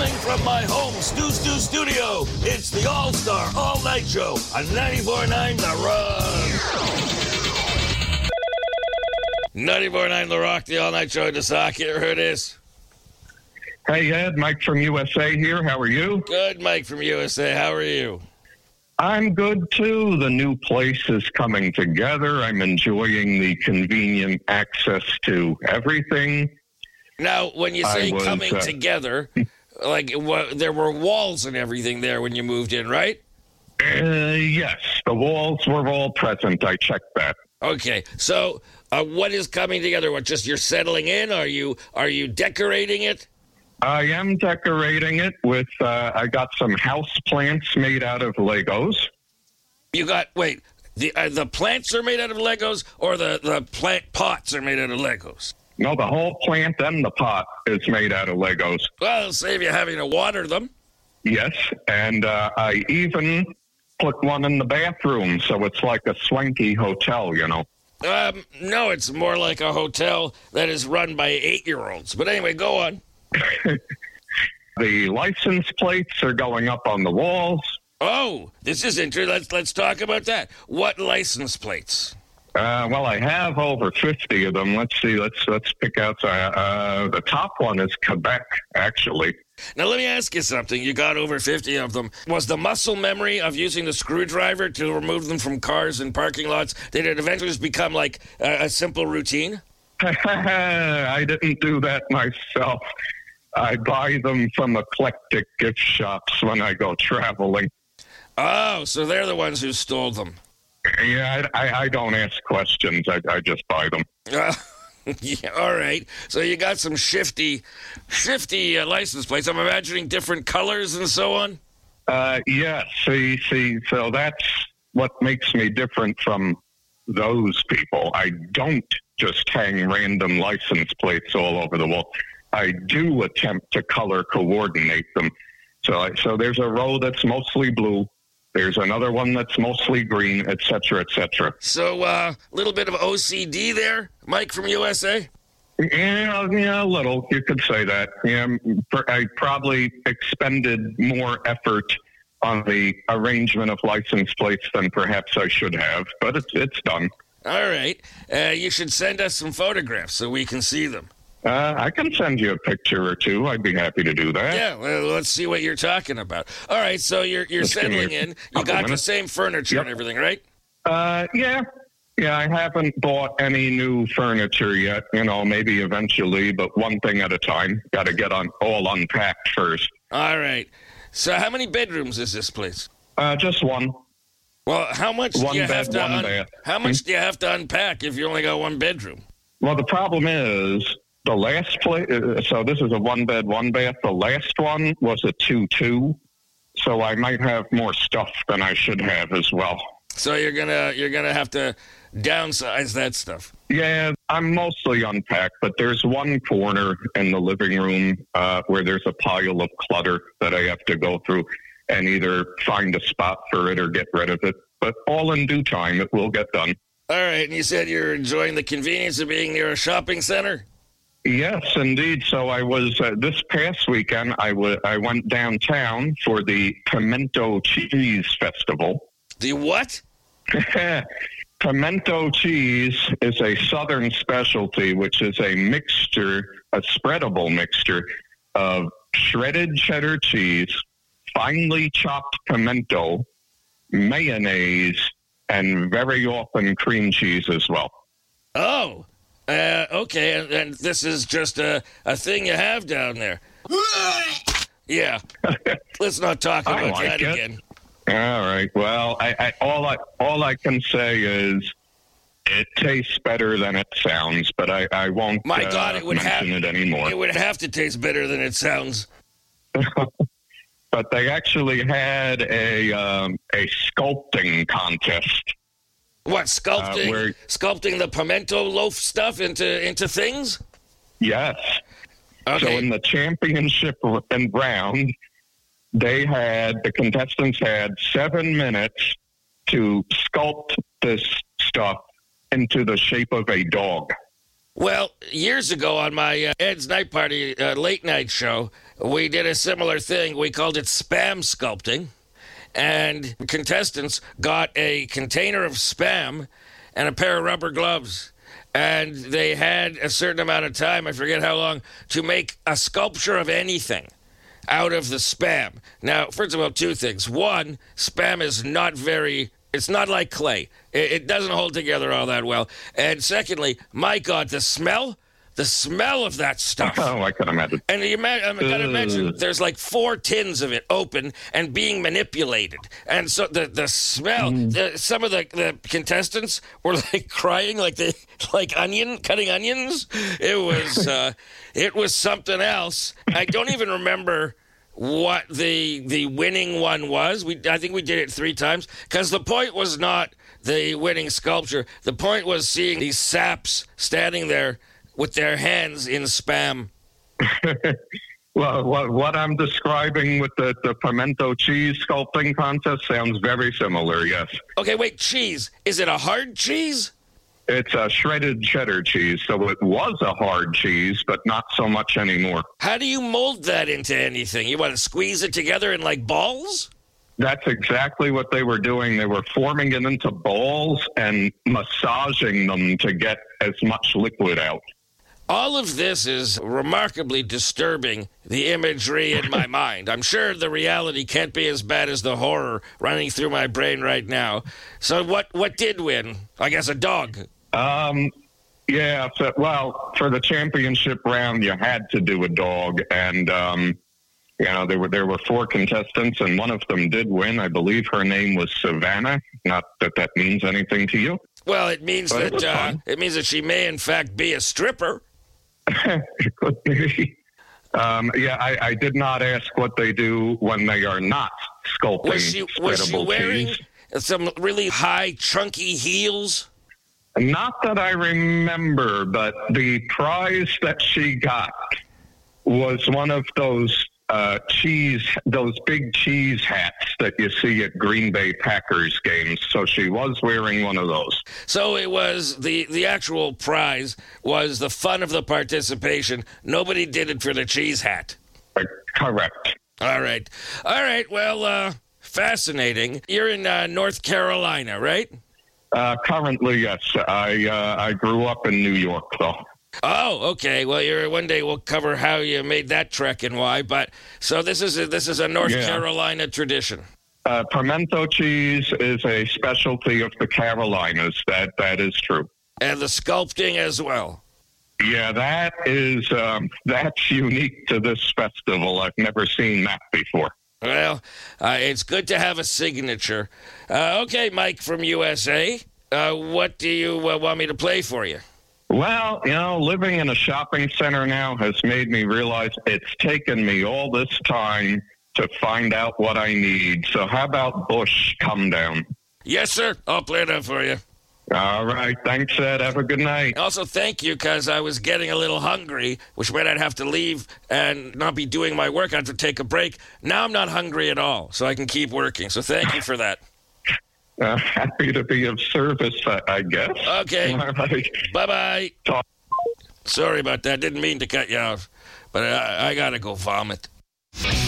Coming from my home Stu studio, it's the All-Star All-Night Show on 94.9 The Rock. 94.9 The Rock, the All-Night Show. Dasaki, you ever heard this? Hey, Ed, Mike from USA here. How are you? Good, Mike from USA. How are you? I'm good, too. The new place is coming together. I'm enjoying the convenient access to everything. Now, when you say coming together, like there were walls and everything there when you moved in, right? Yes, the walls were all present. I checked that. Okay, so what is coming together? What, just you're settling in? Are you decorating it? I am decorating it with, I got some house plants made out of Legos. You got, wait, the plants are made out of Legos or the plant pots are made out of Legos? No, the whole plant and the pot is made out of Legos. Well, it'll save you having to water them. Yes, and I even put one in the bathroom, so it's like a swanky hotel, you know. No, it's more like a hotel that is run by 8-year-olds. But anyway, go on. The license plates are going up on the walls. Oh, this is interesting. Let's talk about that. What license plates? Well, I have over 50 of them. Let's see. Let's pick out. The top one is Quebec, actually. Now, let me ask you something. You got over 50 of them. Was the muscle memory of using the screwdriver to remove them from cars and parking lots, did it eventually just become like a simple routine? I didn't do that myself. I buy them from eclectic gift shops when I go traveling. Oh, so they're the ones who stole them. Yeah, I don't ask questions. I just buy them. Yeah, all right. So you got some shifty license plates. I'm imagining different colors and so on. Yes. See. So that's what makes me different from those people. I don't just hang random license plates all over the wall. I do attempt to color coordinate them. So there's a row that's mostly blue. There's another one that's mostly green, et cetera, et cetera. So a little bit of OCD there, Mike from USA? Yeah, a little. You could say that. Yeah, I probably expended more effort on the arrangement of license plates than perhaps I should have, but it's done. All right. You should send us some photographs so we can see them. I can send you a picture or two. I'd be happy to do that. Yeah, well, let's see what you're talking about. All right, so you're settling in. You got the same furniture and everything, right? Yeah. Yeah, I haven't bought any new furniture yet. You know, maybe eventually, but one thing at a time. Got to get all unpacked first. All right. So how many bedrooms is this place? Just one. Well, how much do you have to How much do you have to unpack if you only got one bedroom? Well, the problem is the last place. So this is a 1-bed, 1-bath. The last one was a 2-2. So I might have more stuff than I should have as well. So you're gonna have to downsize that stuff. Yeah, I'm mostly unpacked, but there's one corner in the living room where there's a pile of clutter that I have to go through and either find a spot for it or get rid of it. But all in due time, it will get done. All right, and you said you're enjoying the convenience of being near a shopping center? Yes, indeed. So I was, this past weekend, I went downtown for the Pimento Cheese Festival. The what? Pimento cheese is a southern specialty, which is a mixture, a spreadable mixture of shredded cheddar cheese, finely chopped pimento, mayonnaise, and very often cream cheese as well. Oh, okay. And this is just a thing you have down there. Yeah. Let's not talk about that again. All right. Well, all I can say is it tastes better than it sounds, but I won't. My God, it would mention it anymore. It would have to taste better than it sounds. But they actually had a sculpting contest. What, sculpting? Sculpting the pimento loaf stuff into things? Yes. Okay. So in the championship round, the contestants had 7 minutes to sculpt this stuff into the shape of a dog. Well, years ago on my Ed's Night Party late night show, we did a similar thing. We called it spam sculpting. And contestants got a container of spam and a pair of rubber gloves. And they had a certain amount of time, I forget how long, to make a sculpture of anything out of the spam. Now, first of all, two things. One, spam is it's not like clay. It doesn't hold together all that well. And secondly, my God, the smell of that stuff. Oh, I can imagine. And I gotta imagine there's like 4 tins of it open and being manipulated. And so the smell, some of the contestants were like crying like cutting onions. It was something else. I don't even remember what the winning one was. I think we did it 3 times because the point was not the winning sculpture. The point was seeing these saps standing there with their hands in spam. Well, what I'm describing with the pimento cheese sculpting contest sounds very similar, yes. Okay, wait, cheese. Is it a hard cheese? It's a shredded cheddar cheese, so it was a hard cheese, but not so much anymore. How do you mold that into anything? You want to squeeze it together in like balls? That's exactly what they were doing. They were forming it into balls and massaging them to get as much liquid out. All of this is remarkably disturbing, the imagery in my mind. I'm sure the reality can't be as bad as the horror running through my brain right now. So what did win? I guess a dog. Yeah. For the championship round, you had to do a dog. And, there were 4 contestants, and one of them did win. I believe her name was Savannah. Not that means anything to you. Well, it means that she may, in fact, be a stripper. Could be. I did not ask what they do when they are not sculpting. Was she wearing some really high, chunky heels? Not that I remember, but the prize that she got was one of those big cheese hats that you see at Green Bay Packers games. So she was wearing one of those. So it was the actual prize was the fun of the participation. Nobody did it for the cheese hat. Correct. All right. Well, fascinating. You're in North Carolina, right? Currently, yes. I grew up in New York, though. Oh, okay. Well, one day we'll cover how you made that trek and why. But so this is a North Carolina tradition. Pimento cheese is a specialty of the Carolinas. That is true. And the sculpting as well. Yeah, that is that's unique to this festival. I've never seen that before. Well, it's good to have a signature. Okay, Mike from USA. What do you want me to play for you? Well, living in a shopping center now has made me realize it's taken me all this time to find out what I need. So how about Bush Come Down? Yes, sir. I'll play that for you. All right. Thanks, Ed. Have a good night. Also, thank you, because I was getting a little hungry, which meant I'd have to leave and not be doing my work. I have to take a break. Now I'm not hungry at all, so I can keep working. So thank you for that. Happy to be of service, I guess. Okay. All right. Bye-bye. Sorry about that. Didn't mean to cut you off, but I got to go vomit.